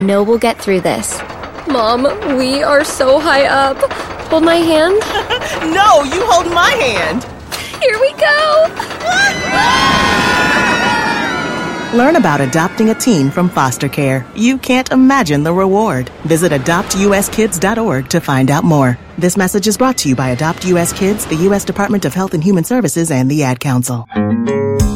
know we'll get through this. Mom, we are so high up. Hold my hand. No, you hold my hand. Here we go. Learn about adopting a teen from foster care. You can't imagine the reward. Visit adoptuskids.org to find out more. This message is brought to you by Adopt US Kids, the U.S. Department of Health and Human Services, and the Ad Council.